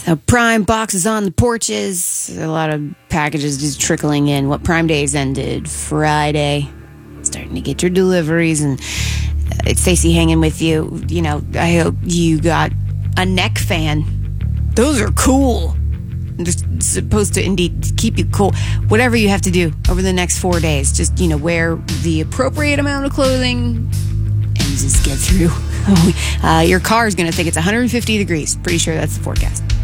Prime boxes on the porches. A lot of packages just trickling in. What Prime Days ended Friday. Starting to get your deliveries, and it's Stacey hanging with you. You know, I hope you got a neck fan. Those are cool. They're supposed to indeed keep you cool. Whatever you have to do over the next 4 days, just, wear the appropriate amount of clothing and just get through. Your car is going to think it's 150 degrees. Pretty sure that's the forecast.